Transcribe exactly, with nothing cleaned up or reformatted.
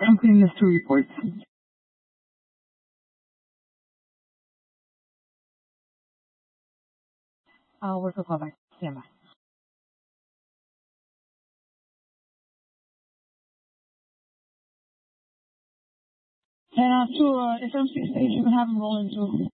I'm putting this to reports. I'll work the call back. Stand by. And uh, to uh, F M C station, have them roll into.